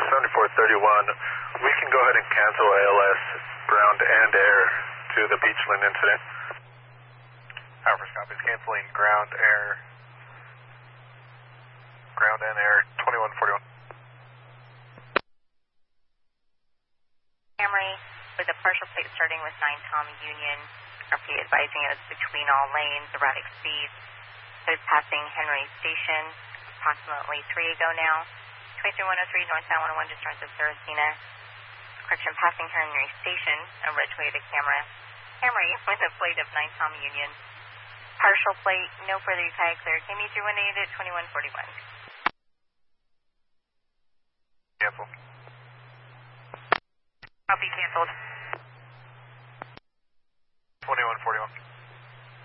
7431, we can go ahead and cancel ALS, ground and air to the Beachland incident. Alpha Scott is canceling ground, and air 2141. Camry with a partial plate starting with 9 Tom Union. RP advising us between all lanes, erratic speed. So it's passing Henry Station, approximately 3 ago now. 23103 northbound 101 just north of Saracena. Correction, passing Henry Station, a red Toyota Camry with a plate of 9 Tom Union. Partial plate, no further UKI clear. Came 318 at 2141. Cancel. Copy, canceled. 2141.